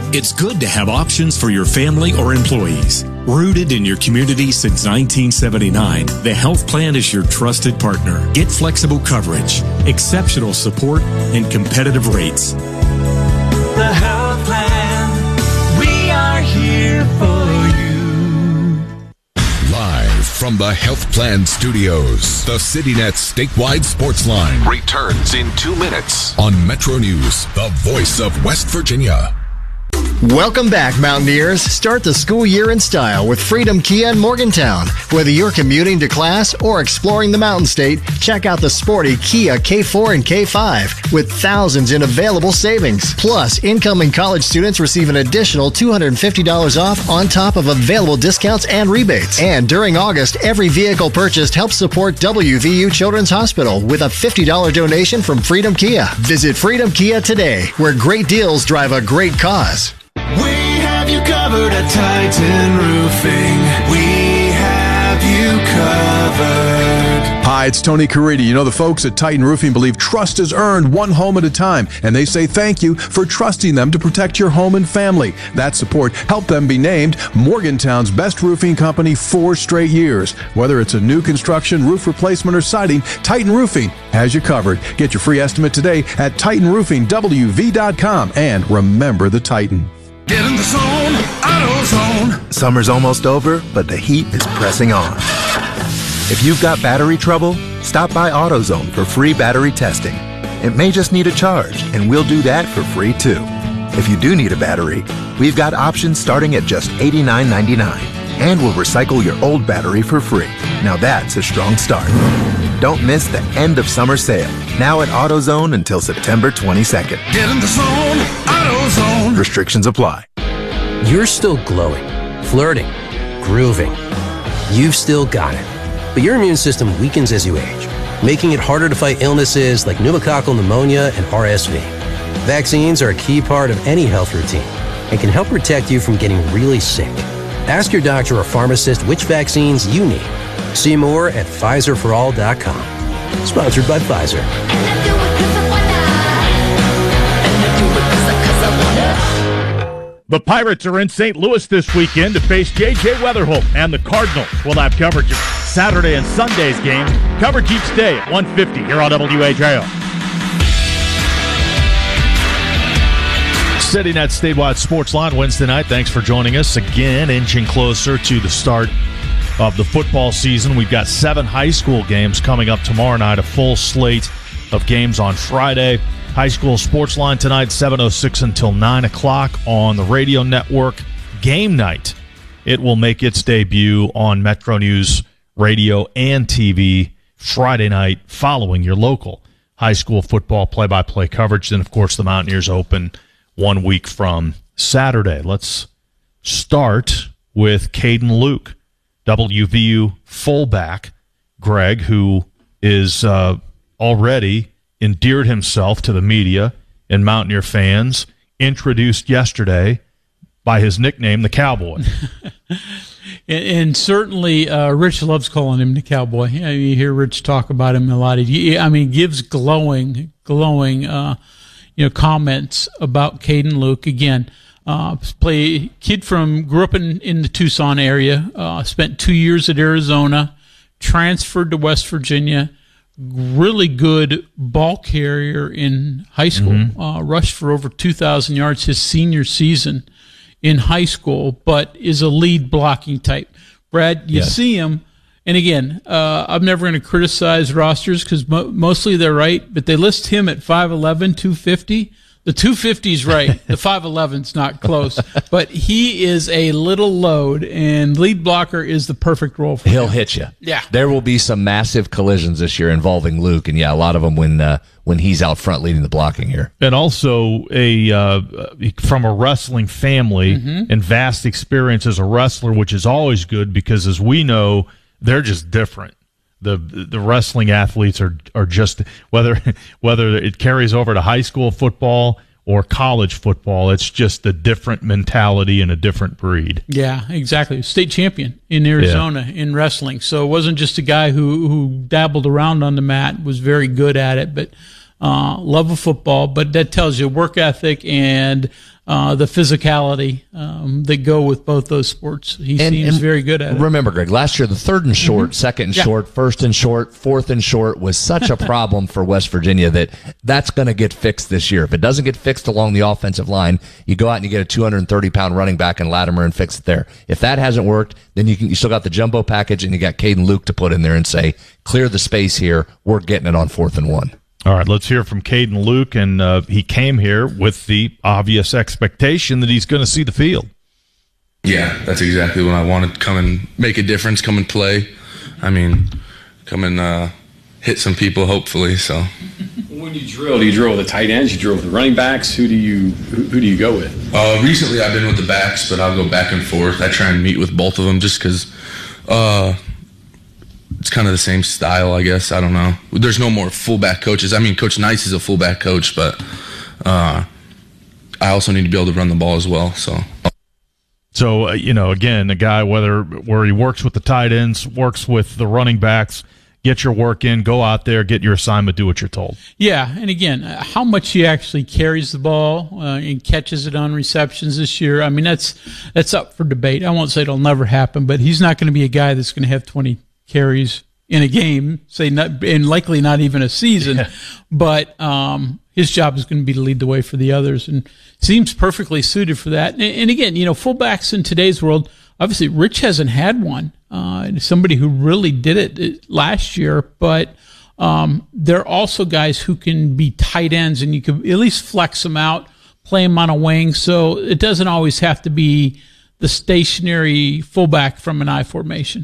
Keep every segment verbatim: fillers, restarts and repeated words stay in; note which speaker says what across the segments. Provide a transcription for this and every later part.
Speaker 1: It's good to have options for your family or employees. Rooted in your community since nineteen seventy-nine, the health plan is your trusted partner. Get flexible coverage, exceptional support, and competitive rates.
Speaker 2: The health plan, we are here for you.
Speaker 3: Live from the Health Plan Studios, the CityNet statewide sports line
Speaker 4: returns in two minutes
Speaker 3: on Metro News, the voice of West Virginia.
Speaker 5: Welcome back, Mountaineers. Start the school year in style with Freedom Kia in Morgantown. Whether you're commuting to class or exploring the Mountain State, check out the sporty Kia K four and K five with thousands in available savings. Plus, incoming college students receive an additional two hundred fifty dollars off on top of available discounts and rebates. And during August, every vehicle purchased helps support W V U Children's Hospital with a fifty dollars donation from Freedom Kia. Visit Freedom Kia today, where great deals drive a great cause.
Speaker 2: We have you covered at Titan Roofing. We have you covered.
Speaker 6: Hi, it's Tony Caridi. You know, the folks at Titan Roofing believe trust is earned one home at a time, and they say thank you for trusting them to protect your home and family. That support helped them be named Morgantown's best roofing company four straight years. Whether it's a new construction, roof replacement, or siding, Titan Roofing has you covered. Get your free estimate today at titan roofing w v dot com, and remember the Titan.
Speaker 2: Get in the zone, AutoZone.
Speaker 7: Summer's almost over, but the heat is pressing on. If you've got battery trouble, stop by AutoZone for free battery testing. It may just need a charge, and we'll do that for free too. If you do need a battery, we've got options starting at just eighty-nine ninety-nine, and we'll recycle your old battery for free. Now that's a strong start. Don't miss the end of summer sale, now at AutoZone until September twenty-second.
Speaker 2: Get in the zone, AutoZone.
Speaker 7: Restrictions apply.
Speaker 8: You're still glowing, flirting, grooving. You've still got it. But your immune system weakens as you age, making it harder to fight illnesses like pneumococcal pneumonia and R S V. Vaccines are a key part of any health routine and can help protect you from getting really sick. Ask your doctor or pharmacist which vaccines you need. See more at Pfizer for all dot com. Sponsored by Pfizer.
Speaker 9: The Pirates are in Saint Louis this weekend to face J J Weatherholt, and the Cardinals will have coverage of Saturday and Sunday's games. Coverage each day at one fifty here on W A J O. CityNet statewide sports line Wednesday night. Thanks for joining us again, inching closer to the start of the football season. We've got seven high school games coming up tomorrow night, a full slate of games on Friday. High school sports line tonight, seven oh six until nine o'clock on the radio network. Game night, it will make its debut on Metro News Radio and T V Friday night following your local high school football play-by-play coverage. Then, of course, the Mountaineers open one week from Saturday. Let's start with Caden Luke, W V U fullback, Greg, who is uh, already endeared himself to the media and Mountaineer fans, introduced yesterday by his nickname, the Cowboy.
Speaker 10: and, and certainly uh, Rich loves calling him the Cowboy. I mean, you hear Rich talk about him a lot. He, I mean, gives glowing, glowing, uh, you know, comments about Caden Luke. Again, uh, play kid from grew up in, in the Tucson area. Uh, spent two years at Arizona, transferred to West Virginia. Really good ball carrier in high school. Mm-hmm. Uh, rushed for over two thousand yards his senior season in high school, but is a lead blocking type. Brad, you yes. see him, and again, uh, I'm never going to criticize rosters because mo- mostly they're right, but they list him at five eleven, two fifty. The two fifty's right. The five eleven's not close. But he is a little load, and lead blocker is the perfect role for
Speaker 11: He'll
Speaker 10: him.
Speaker 11: hit you.
Speaker 10: Yeah.
Speaker 11: There will be some massive collisions this year involving Luke, and, yeah, a lot of them when uh, when he's out front leading the blocking here.
Speaker 9: And also a uh, from a wrestling family mm-hmm. and vast experience as a wrestler, which is always good because, as we know, they're just different. The the wrestling athletes are are just whether whether it carries over to high school football or college football, it's just a different mentality and a different breed.
Speaker 10: Yeah, exactly. State champion in Arizona yeah. in wrestling. So it wasn't just a guy who, who dabbled around on the mat, was very good at it, but uh, love of football, but that tells you work ethic and uh, the physicality um, that go with both those sports. He
Speaker 11: and,
Speaker 10: seems
Speaker 11: and
Speaker 10: very good at it.
Speaker 11: Remember, Greg, last year the third and short,
Speaker 10: Mm-hmm.
Speaker 11: second and
Speaker 10: Yeah.
Speaker 11: short, first and short, fourth and short was such a problem for West Virginia that that's going to get fixed this year. If it doesn't get fixed along the offensive line, you go out and you get a two hundred thirty pound running back in Latimer and fix it there. If that hasn't worked, then you can you still got the jumbo package and you got Caden Luke to put in there and say, clear the space here. We're getting it on fourth and one.
Speaker 9: All right, let's hear from Caden Luke, and uh, he came here with the obvious expectation that he's going to see the field.
Speaker 12: Yeah, that's exactly what I wanted. Come and make a difference, come and play. I mean, come and uh, hit some people, hopefully. So.
Speaker 13: When you drill, do you drill with the tight ends? You drill with the running backs? Who do you who, who do you go with?
Speaker 12: Uh, recently, I've been with the backs, but I'll go back and forth. I try and meet with both of them just because uh, it's kind of the same style, I guess. I don't know. There's no more fullback coaches. I mean, Coach Nice is a fullback coach, but uh, I also need to be able to run the ball as well. So.
Speaker 9: So, uh, you know, again, a guy whether where he works with the tight ends, works with the running backs, get your work in, go out there, get your assignment, do what you're told.
Speaker 10: Yeah, and again, uh, how much he actually carries the ball uh, and catches it on receptions this year, I mean, that's that's up for debate. I won't say it'll never happen, but he's not going to be a guy that's going to have twenty carries in a game, say, not, and likely not even a season. Yeah. But um, his job is going to be to lead the way for the others, and seems perfectly suited for that. And, and again, you know, fullbacks in today's world, obviously, Rich hasn't had one. Uh, somebody who really did it last year, but um, there are also guys who can be tight ends, and you can at least flex them out, play them on a wing, so it doesn't always have to be the stationary fullback from an I formation.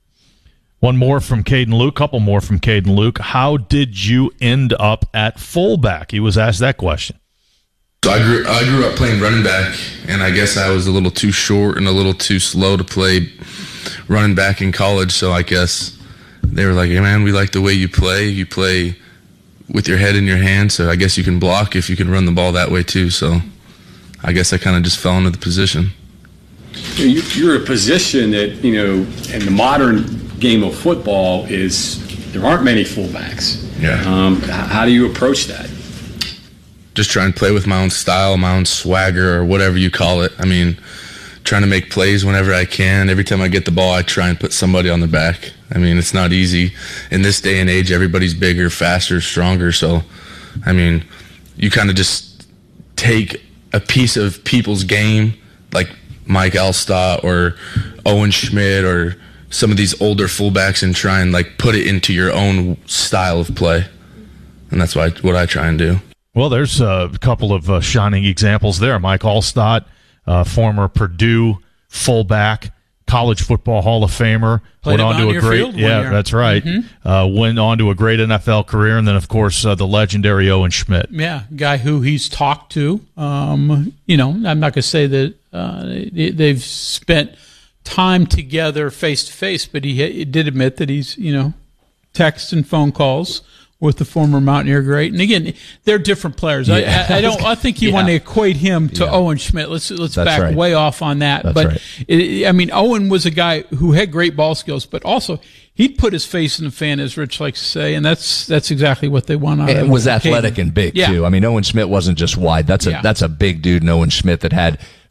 Speaker 9: One more from Caden Luke, couple more from Caden Luke. How did you end up at fullback? He was asked that question.
Speaker 12: So I grew I grew up playing running back, and I guess I was a little too short and a little too slow to play running back in college. So I guess they were like, "Hey man, we like the way you play. You play with your head in your hand, so I guess you can block if you can run the ball that way too." So I guess I kind of just fell into the position.
Speaker 13: You, you're a position that, you know, in the modern game of football is there aren't many fullbacks.
Speaker 12: Yeah.
Speaker 13: Um, how do you approach that?
Speaker 12: Just try and play with my own style, my own swagger, or whatever you call it. I mean, trying to make plays whenever I can. Every time I get the ball, I try and put somebody on the back. I mean, it's not easy. In this day and age, everybody's bigger, faster, stronger. So, I mean, you kind of just take a piece of people's game, like Mike Alstott or Owen Schmidt or some of these older fullbacks, and try and like put it into your own style of play. And that's what I, what I try and do.
Speaker 9: Well, there's a couple of uh, shining examples there. Mike Alstott, uh, former Purdue fullback, college football Hall of Famer,
Speaker 10: Played
Speaker 9: went on to a great, yeah,
Speaker 10: year.
Speaker 9: that's right. Mm-hmm. Uh, went on to a great N F L career, and then of course uh, the legendary Owen Schmidt.
Speaker 10: Yeah, guy who he's talked to. Um, you know, I'm not going to say that uh, they've spent time together face to face, but he, he did admit that he's, you know, text and phone calls with the former Mountaineer great. And again, they're different players. Yeah. I, I don't. I think you yeah. want to equate him to yeah. Owen Schmidt. Let's let's
Speaker 11: That's
Speaker 10: back
Speaker 11: right.
Speaker 10: way off on that.
Speaker 11: That's
Speaker 10: but
Speaker 11: right.
Speaker 10: it, I mean, Owen was a guy who had great ball skills, but also he'd put his face in the fan, as Rich likes to say, and that's that's exactly what they want out of him.
Speaker 11: It was athletic and big
Speaker 10: yeah.
Speaker 11: too. I mean, Owen Schmidt wasn't just wide. That's a
Speaker 10: yeah.
Speaker 11: that's a big dude, Owen Schmidt, that had